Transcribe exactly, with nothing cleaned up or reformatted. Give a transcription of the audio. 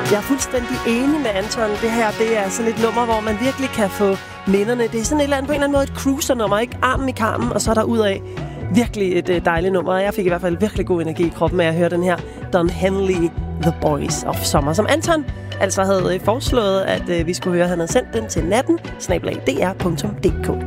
Jeg er fuldstændig enig med Anton. Det her, det er sådan et nummer, hvor man virkelig kan få minderne. Det er sådan et eller andet, på en eller anden måde et cruiser-nummer, ikke? Armen i karmen, og så er der ud af virkelig et dejligt nummer. Jeg fik i hvert fald virkelig god energi i kroppen af at høre den her Don Henley, The Boys of Summer, som Anton altså havde foreslået, at vi skulle høre. Han havde sendt den til natten, snabel-a d r punktum d k.